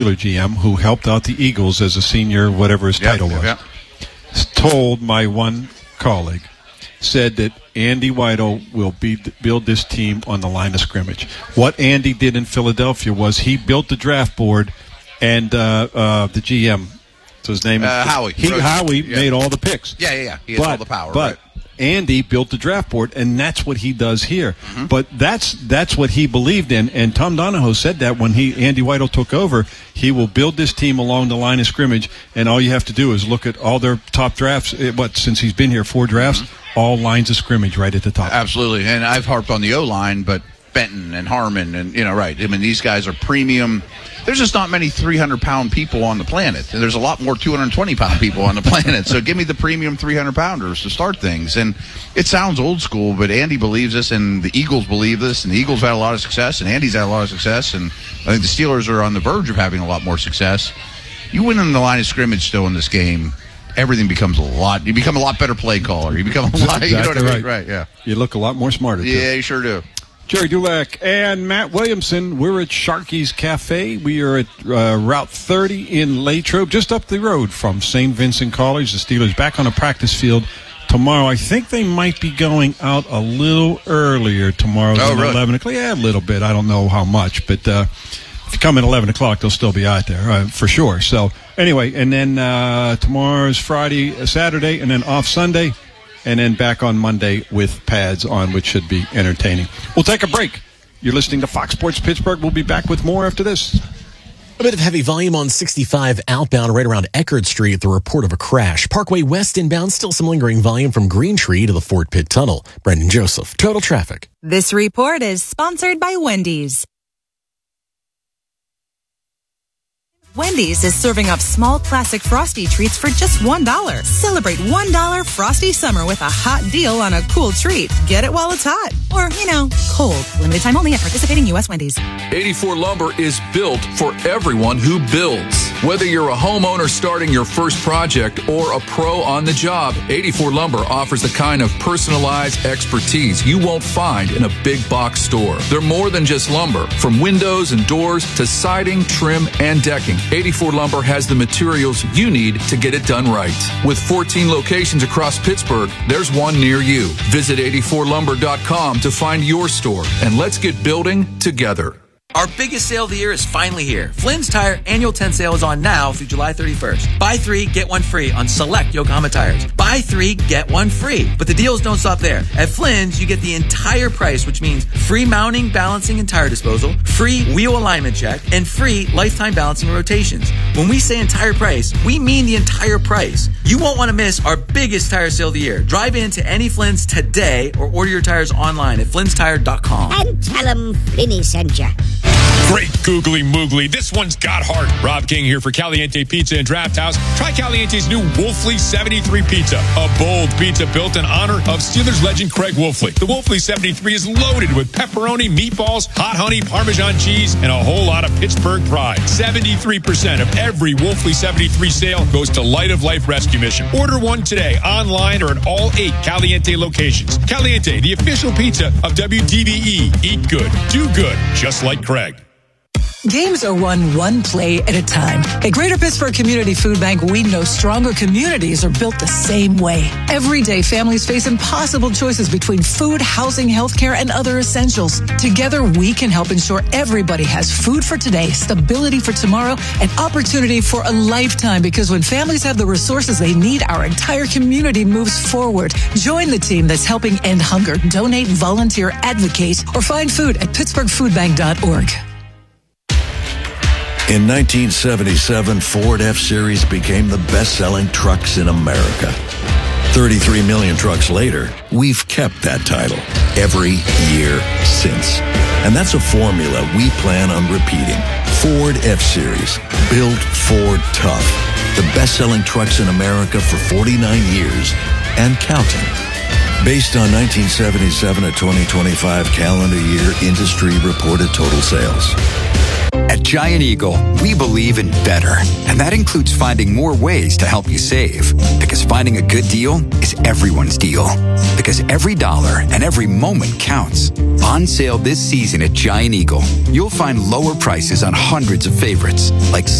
GM who helped out the Eagles as a senior, whatever his title was, told my one colleague, said that Andy Weidel will build this team on the line of scrimmage. What Andy did in Philadelphia was he built the draft board, and the GM, so his name is Howie. Howie made all the picks. Yeah. He has all the power. But Andy built the draft board, and that's what he does here. Mm-hmm. But that's what he believed in, and Tom Donahoe said that when Andy Weidel took over, he will build this team along the line of scrimmage, and all you have to do is look at all their top drafts. Since he's been here, 4 drafts, all lines of scrimmage right at the top. Absolutely, and I've harped on the O-line, but Benton and Harmon and, right. I mean, these guys are premium. There's just not many 300-pound people on the planet. And there's a lot more 220-pound people on the planet. So give me the premium 300-pounders to start things. And it sounds old school, but Andy believes this, and the Eagles believe this, and the Eagles had a lot of success, and Andy's had a lot of success, and I think the Steelers are on the verge of having a lot more success. You win in the line of scrimmage still in this game, everything becomes you become a lot better play caller. You become a lot, exactly, you know what I mean? right. Right, yeah. You look a lot more smarter, too. Yeah, you sure do. Jerry Dulac and Matt Williamson. We're at Sharky's Cafe. We are at Route 30 in Latrobe, just up the road from St. Vincent College. The Steelers back on a practice field tomorrow. I think they might be going out a little earlier tomorrow than really? 11 o'clock. Yeah, a little bit. I don't know how much, but if you come at 11 o'clock, they'll still be out there for sure. So anyway, and then tomorrow's Saturday, and then off Sunday. And then back on Monday with pads on, which should be entertaining. We'll take a break. You're listening to Fox Sports Pittsburgh. We'll be back with more after this. A bit of heavy volume on 65 outbound right around Eckerd Street at the report of a crash. Parkway West inbound, still some lingering volume from Green Tree to the Fort Pitt Tunnel. Brendan Joseph, Total Traffic. This report is sponsored by Wendy's. Wendy's is serving up small classic Frosty treats for just $1. Celebrate $1 Frosty Summer with a hot deal on a cool treat. Get it while it's hot. Or, cold. Limited time only at participating U.S. Wendy's. 84 Lumber is built for everyone who builds. Whether you're a homeowner starting your first project or a pro on the job, 84 Lumber offers the kind of personalized expertise you won't find in a big box store. They're more than just lumber. From windows and doors to siding, trim, and decking, 84 Lumber has the materials you need to get it done right. With 14 locations across Pittsburgh, there's one near you. Visit 84lumber.com to find your store, and let's get building together. Our biggest sale of the year is finally here. Flynn's Tire Annual 10 Sale is on now through July 31st. Buy 3, get 1 free on select Yokohama tires. Buy 3, get 1 free. But the deals don't stop there. At Flynn's, you get the entire price, which means free mounting, balancing, and tire disposal, free wheel alignment check, and free lifetime balancing and rotations. When we say entire price, we mean the entire price. You won't want to miss our biggest tire sale of the year. Drive into any Flynn's today or order your tires online at flynnstire.com. And tell them Flinny sent you. Great googly moogly. This one's got heart. Rob King here for Caliente Pizza and Draft House. Try Caliente's new Wolfley 73 Pizza, a bold pizza built in honor of Steelers legend Craig Wolfley. The Wolfley 73 is loaded with pepperoni, meatballs, hot honey, Parmesan cheese, and a whole lot of Pittsburgh pride. 73% of every Wolfley 73 sale goes to Light of Life Rescue Mission. Order one today, online or at all 8 Caliente locations. Caliente, the official pizza of WDVE. Eat good, do good, just like Craig. Games are won one play at a time. At Greater Pittsburgh Community Food Bank, we know stronger communities are built the same way. Every day, families face impossible choices between food, housing, healthcare, and other essentials. Together, we can help ensure everybody has food for today, stability for tomorrow, and opportunity for a lifetime. Because when families have the resources they need, our entire community moves forward. Join the team that's helping end hunger. Donate, volunteer, advocate, or find food at pittsburghfoodbank.org. In 1977, Ford F-Series became the best-selling trucks in America. 33 million trucks later, we've kept that title every year since. And that's a formula we plan on repeating. Ford F-Series, built Ford tough. The best-selling trucks in America for 49 years and counting. Based on 1977 to 2025 calendar year industry reported total sales. At Giant Eagle, we believe in better. And that includes finding more ways to help you save. Because finding a good deal is everyone's deal. Because every dollar and every moment counts. On sale this season at Giant Eagle, you'll find lower prices on hundreds of favorites like